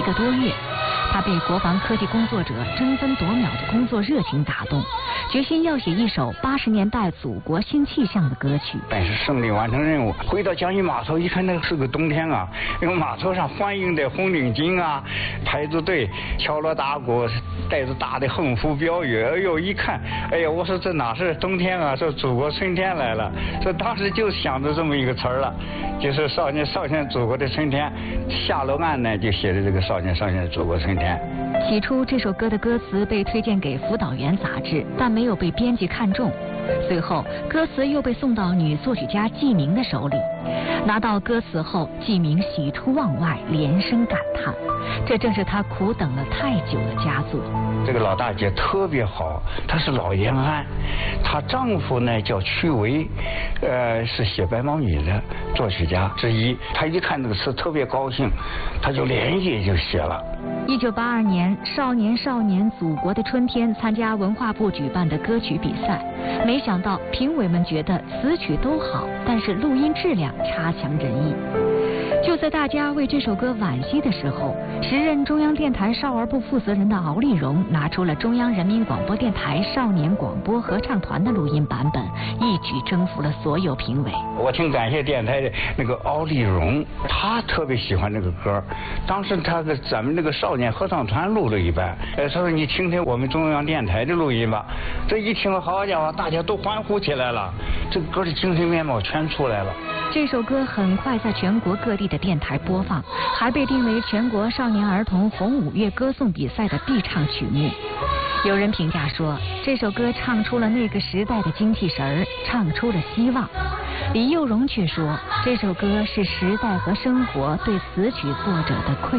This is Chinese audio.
个多月。他被国防科技工作者争分夺秒的工作热情打动，决心要写一首80年代祖国新气象的歌曲。 本是胜利完成任务，回到江阴码头一看，那是个冬天啊，因为码头上欢迎的红领巾啊，排着队敲锣打鼓，带着大的横幅标语。哎呦，一看，哎呀，我说这哪是冬天啊，这祖国春天来了。这当时就想着这么一个词儿了，就是少年祖国的春天。下楼岸呢就写的这个少年祖国春天。 起初这首歌的歌词被推荐给辅导员杂志，但没有被编辑看中。随后歌词又被送到女作曲家季明的手里。拿到歌词后，季明喜出望外，连声感叹，这正是他苦等了太久的佳作。 这个老大姐特别好，她是老延安，她丈夫呢叫屈维，是写白毛女的作曲家之一。她一看这个词特别高兴，她就连夜就写了。 1982年，少年祖国的春天参加文化部举办的歌曲比赛，没想到评委们觉得词曲都好，但是录音质量差强人意。就在大家为这首歌惋惜的时候，时任中央电台少儿部负责人的敖丽荣拿出了中央人民广播电台少年广播合唱团的录音版本，一举征服了所有评委。 我挺感谢电台的那个敖丽荣，他特别喜欢这个歌。当时他给咱们那个少年合唱团录了一版，他说你听听我们中央电台的录音吧。这一听，好家伙，大家都欢呼起来了，这个歌的精神面貌全出来了。 这首歌很快在全国各地的电台播放，还被定为全国少年儿童红五月歌颂比赛的必唱曲目。有人评价说，这首歌唱出了那个时代的精气神儿，唱出了希望。李幼荣却说，这首歌是时代和生活对词曲作者的馈